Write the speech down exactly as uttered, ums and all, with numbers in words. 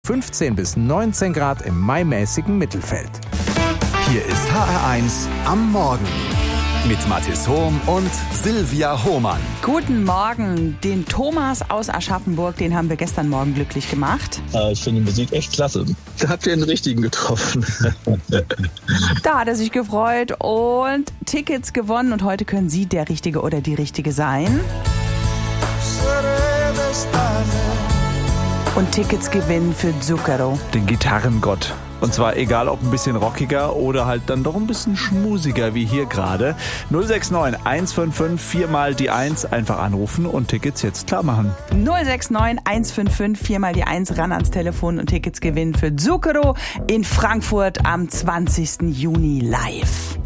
fünfzehn bis neunzehn Grad im maimäßigen Mittelfeld. Hier ist H R eins am Morgen mit Mathis Hohm und Silvia Hohmann. Guten Morgen, den Thomas aus Aschaffenburg, den haben wir gestern Morgen glücklich gemacht. Äh, ich finde die Musik echt klasse. Da habt ihr den richtigen getroffen. Da hat er sich gefreut und Tickets gewonnen und heute können Sie der Richtige oder die Richtige sein. Und Tickets gewinnen für Zucchero. Den Gitarrengott. Und zwar egal, ob ein bisschen rockiger oder halt dann doch ein bisschen schmusiger wie hier gerade. null sechs neun eins fünf fünf vier mal die eins einfach anrufen und Tickets jetzt klar machen. null sechs neun eins fünf fünf vier mal die eins ran ans Telefon und Tickets gewinnen für Zucchero in Frankfurt am zwanzigsten Juni live.